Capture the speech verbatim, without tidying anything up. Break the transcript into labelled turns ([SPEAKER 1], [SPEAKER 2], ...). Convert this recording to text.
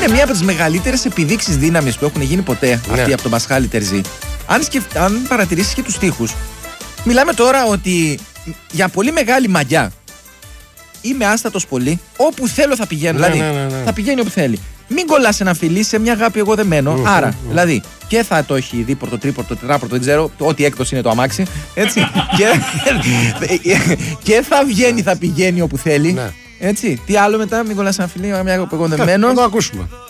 [SPEAKER 1] είναι μία από τις μεγαλύτερες επιδείξεις δύναμης που έχουν γίνει ποτέ,
[SPEAKER 2] Ναι.
[SPEAKER 1] αυτή από τον Πασχάλη Τερζή. Αν, σκεφ... Αν παρατηρήσεις και τους στίχους, μιλάμε τώρα ότι για πολύ μεγάλη μαγιά είμαι άστατος πολύ, όπου θέλω θα πηγαίνω.
[SPEAKER 2] Ναι,
[SPEAKER 1] δηλαδή,
[SPEAKER 2] ναι, ναι, ναι.
[SPEAKER 1] θα πηγαίνει όπου θέλει. Μην κολλάς ένα φιλί σε μια αγάπη εγώ δεν μένω.
[SPEAKER 2] Mm,
[SPEAKER 1] Άρα,
[SPEAKER 2] mm, mm.
[SPEAKER 1] δηλαδή, και θα το έχει δίπορτο, τρίπορτο, τετράπορτο, δεν ξέρω, το ό,τι έκδοση είναι το αμάξι. Έτσι. και, και θα βγαίνει, θα πηγαίνει όπου θέλει.
[SPEAKER 2] Ναι.
[SPEAKER 1] Έτσι. Τι άλλο μετά, μην κολλάς ένα φιλί, μια αγάπη εγώ δεν
[SPEAKER 2] Θα
[SPEAKER 1] μένω.
[SPEAKER 2] το ακούσουμε.